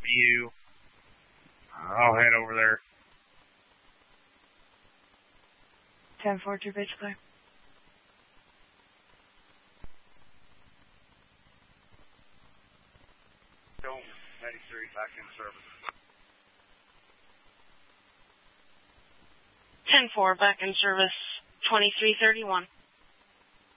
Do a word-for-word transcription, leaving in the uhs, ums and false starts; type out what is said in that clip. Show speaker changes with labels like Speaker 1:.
Speaker 1: view. I'll head over there.
Speaker 2: ten four, two page clear.
Speaker 1: ninety-three, back in service.
Speaker 2: ten four, back in service, twenty-three thirty-one.